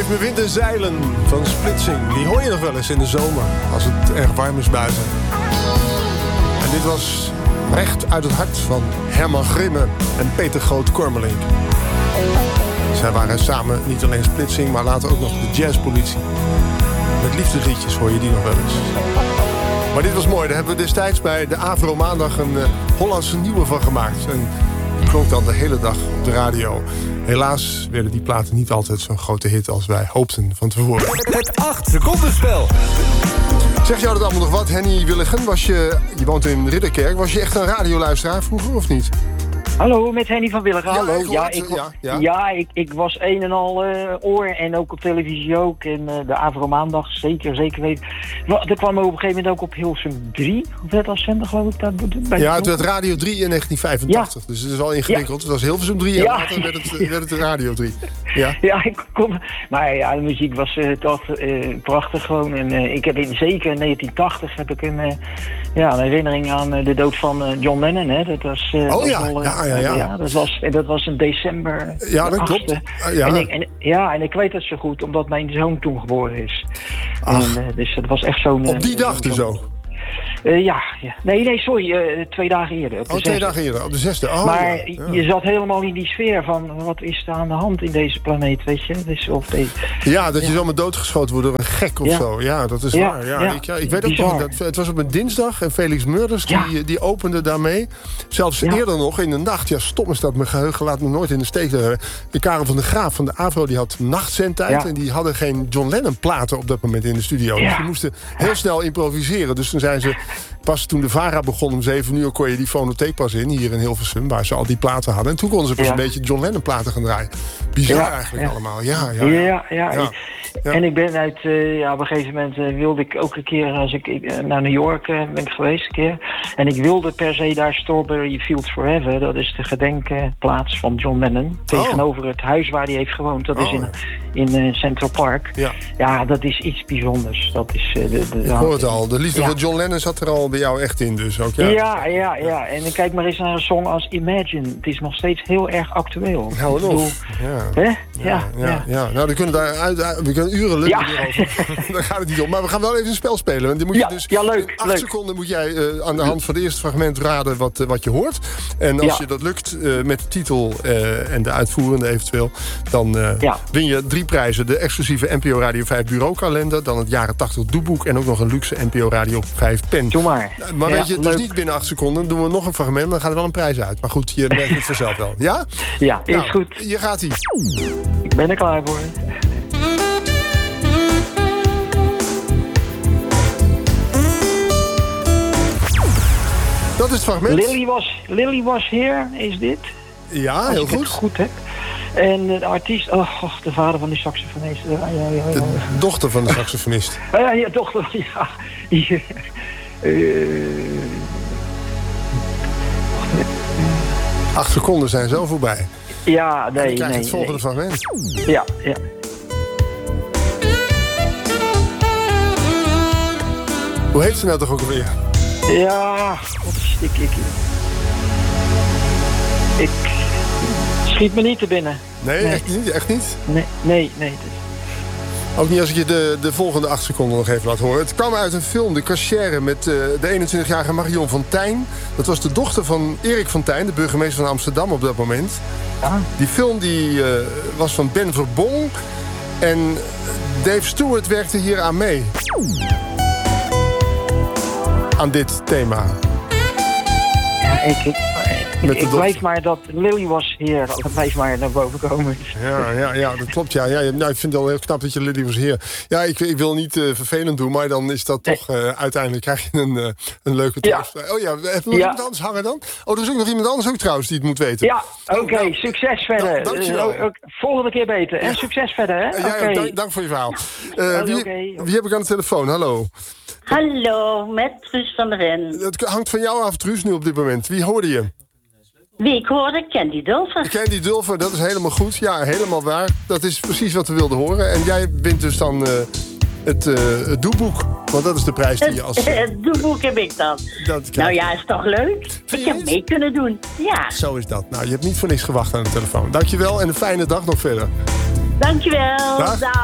Geef me wind en zeilen van Splitsing. Die hoor je nog wel eens in de zomer, als het erg warm is buiten. En dit was recht uit het hart van Herman Grimme en Peter Groot-Kormelink. Zij waren samen niet alleen Splitsing, maar later ook nog de jazzpolitie. Met liefdesliedjes hoor je die nog wel eens. Maar dit was mooi, daar hebben we destijds bij de Avro Maandag een Hollandse nieuwe van gemaakt. En die klonk dan de hele dag op de radio. Helaas werden die platen niet altijd zo'n grote hit als wij hoopten van tevoren. Het 8-secondenspel. Zeg jou dat allemaal nog wat? Henny Willigen, je woont in Ridderkerk. Was je echt een radioluisteraar vroeger of niet? Hallo, met Henny van Willigen. Ja, hallo. Ik was een en al oor en ook op televisie ook. En de Avro Maandag, zeker weten. Er kwam op een gegeven moment ook op Hilversum 3. Of werd als zender, geloof ik. Het werd Radio 3 in 1985. Ja. Dus het is wel ingewikkeld. Ja. Het was Hilversum 3 en later werd het Radio 3. Ja, ik kon... Maar ja, de muziek was toch prachtig gewoon. En ik heb zeker in 1980 heb ik een herinnering aan de dood van John Lennon. Hè. Dat was... Ja, dat was in december. Ja, dat klopt. En ik weet het zo goed, omdat mijn zoon toen geboren is. Dus het was echt zo'n... Op die dag dus ook? Nee, sorry. 2 dagen eerder. 2 dagen eerder, op de 6e. Maar je zat helemaal in die sfeer van... wat is er aan de hand in deze planeet, weet je? Dus, dat je zomaar doodgeschoten wordt door een gek of zo. Ja, dat is waar. Ja. Ik weet ook nog, het was op een dinsdag en Felix Murders die opende daarmee. Zelfs eerder nog in de nacht. Ja, stom is dat. Mijn geheugen laat me nooit in de steek. De Karel van der Graaf van de Avro die had nachtzendtijd. En die hadden geen John Lennon platen op dat moment in de studio. Dus die moesten heel snel improviseren. Dus toen zijn ze... Pas toen de VARA begon om 7 uur kon je die fonotheek pas in, hier in Hilversum, waar ze al die platen hadden. En toen konden ze pas een beetje John Lennon platen gaan draaien. Bizar eigenlijk allemaal. Ja. En ik ben uit, op een gegeven moment wilde ik ook een keer, als ik naar New York ben ik geweest een keer. En ik wilde per se daar Strawberry Fields Forever, dat is de gedenkplaats van John Lennon. Tegenover het huis waar hij heeft gewoond. Dat is in Central Park. Ja, dat is iets bijzonders. Dat is, ik hoor het al. De liefde voor John Lennon zat er al bij jou echt in dus ook. Ja. En kijk maar eens naar een song als Imagine. Het is nog steeds heel erg actueel. Nou, dan kunnen we kunnen uren lullen hierover. Daar gaat het niet om. Maar we gaan wel even een spel spelen. En dan moet je dus leuk. 8 seconden moet jij aan de hand van het eerste fragment raden wat je hoort. En als je dat lukt met de titel en de uitvoerende eventueel, dan win je 3 prijzen. De exclusieve NPO Radio 5 bureaukalender, dan het jaren 80 doeboek en ook nog een luxe NPO Radio 5 pen. Doe maar. Maar weet je, dus niet binnen 8 seconden. Doen we nog een fragment, dan gaat er wel een prijs uit. Maar goed, je merkt het vanzelf wel. Ja? Ja, is goed. Hier gaat hij. Ik ben er klaar voor. Dat is het fragment. Lily was here, is dit? Ja, heel goed. Goed, hè? En de artiest, de vader van die saxofonist. De dochter van de saxofonist. Ja, dochter, ja. 8 seconden zijn zo voorbij. Ja, nee. En dan krijg je het volgende fragment. Ja. Hoe heet ze nou toch ook alweer? Ja, ik schiet me niet te binnen. Nee. Echt niet? Nee. Ook niet als ik je de volgende 8 seconden nog even laat horen. Het kwam uit een film, De Cachère, met de 21-jarige Marion van Tijn. Dat was de dochter van Erik van Tijn, de burgemeester van Amsterdam op dat moment. Ja. Die film was van Ben Verbong. En Dave Stewart werkte hier aan mee. Aan dit thema. Ja, ik blijf maar dat Lily was hier. Dat blijft maar naar boven komen. Ja, dat klopt. Ja, ik vind het wel heel knap dat je Lily was hier. Ja, ik wil niet vervelend doen, maar dan is dat toch... uiteindelijk krijg je een leuke troost. Ja. Oh ja, hebben we nog iemand anders hangen dan? Oh, er is ook nog iemand anders ook trouwens die het moet weten. Ja, oké. Succes verder. Dankjewel. Volgende keer beter. En succes verder, hè? Ja, dank voor je verhaal. Wie heb ik aan de telefoon? Hallo. Hallo, met Truus van der Ven. Het hangt van jou af, Truus, nu op dit moment. Wie hoorde je? Wie ik hoorde? Candy Dulfer. Candy Dulfer, dat is helemaal goed. Ja, helemaal waar. Dat is precies wat we wilden horen. En jij wint dus dan het doeboek. Want dat is de prijs die je als... Het doeboek heb ik dan. Nou ja, is toch leuk? Ik heb mee kunnen doen. Ja. Zo is dat. Nou, je hebt niet voor niks gewacht aan de telefoon. Dankjewel en een fijne dag nog verder. Dankjewel. Dag.